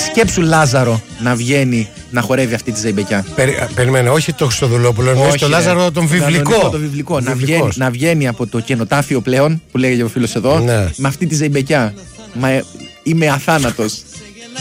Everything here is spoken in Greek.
Σκέψου Λάζαρο να βγαίνει να χορεύει αυτή τη ζεϊμπεκιά. Περιμένε, όχι το Χριστοδουλόπουλο, εννοείς το Λάζαρο τον βιβλικό. Το βιβλικό. Να βγαίνει από το κενοτάφιο πλέον, που λέγεται ο φίλος εδώ, με αυτή τη ζεϊμπεκιά. Είμαι αθάνατος.